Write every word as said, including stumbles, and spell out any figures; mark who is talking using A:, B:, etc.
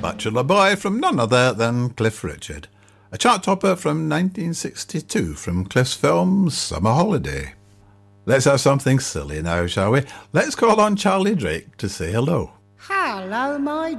A: Bachelor Boy from none other than Cliff Richard. A chart topper from nineteen sixty-two from Cliff's film Summer Holiday. Let's have something silly now, shall we? Let's call on Charlie Drake to say hello.
B: Hello, my